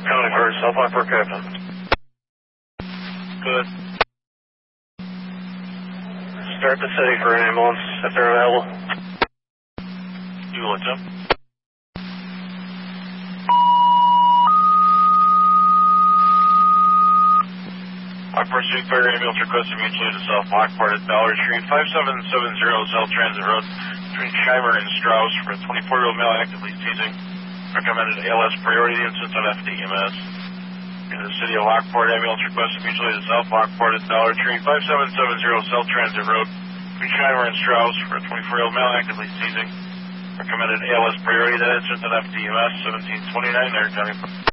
County First, South Lockport, Captain. Good. Start the city for an ambulance if they're available. You will attempt. Lockport Street Fire Ambulance requested mutually to South Lockport at Dollar Tree, 5770 South Transit Road between Scheimer and Strauss for a 24-year-old male actively seizing. Recommended ALS priority incident on FDMS. In the city of Lockport, ambulance requested mutually to South Lockport at Dollar Tree, 5770 South Transit Road between Scheimer and Strauss for a 24-year-old male actively seizing. Recommended ALS priority that incident on FDMS 1729 Air County.